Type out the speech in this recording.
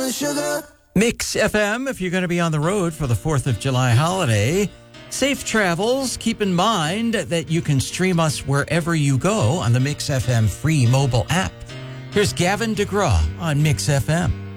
Mix FM, if you're going to be on the road for the 4th of July holiday, safe travels. Keep in mind that you can stream us wherever you go on the Mix FM free mobile app. Here's Gavin DeGraw on Mix FM.